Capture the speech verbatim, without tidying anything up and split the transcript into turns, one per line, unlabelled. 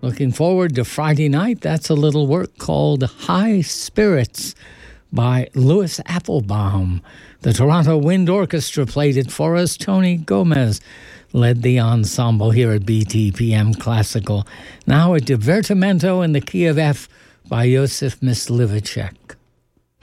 Looking forward to Friday night. That's a little work called High Spirits by Louis Applebaum. The Toronto Wind Orchestra played it for us. Tony Gomez led the ensemble here at B T P M Classical. Now a divertimento in the key of F by Joseph Myslivacek.